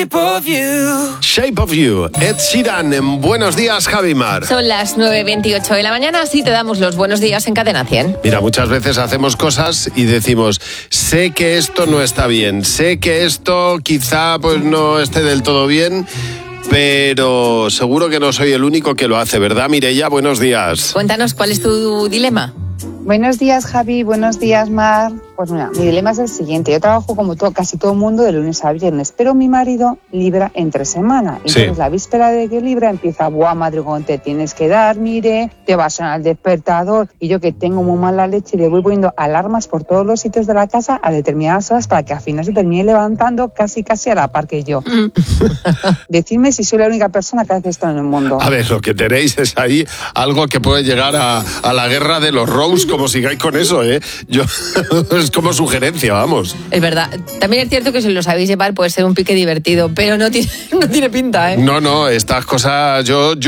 Shape of You, Ed Sheeran, en Buenos Días, Javi Mar. Son las 9:28 de la mañana, así te damos los buenos días en Cadena 100. Mira, muchas veces hacemos cosas y decimos, sé que esto no está bien, sé que esto quizá pues no esté del todo bien, pero seguro que no soy el único que lo hace, ¿verdad, Mireia? Buenos días. Cuéntanos, ¿cuál es tu dilema? Buenos días, Javi. Buenos días, Mar. Pues mira, mi dilema es el siguiente. Yo trabajo como casi todo el mundo de lunes a viernes, pero mi marido libra entre semana. Entonces, la víspera de que libra empieza, ¡buah, madrugón, te tienes que dar, mire, te va a sonar el despertador! Y yo, que tengo muy mala leche, le voy poniendo alarmas por todos los sitios de la casa a determinadas horas para que al final se termine levantando casi a la par que yo. Decidme si soy la única persona que hace esto en el mundo. A ver, lo que tenéis es ahí algo que puede llegar a la guerra de los Rose, como sigáis con eso, ¿eh? Yo... es como sugerencia, vamos. Es verdad. También es cierto que si lo sabéis llevar puede ser un pique divertido, pero no tiene pinta, ¿eh? No, estas cosas yo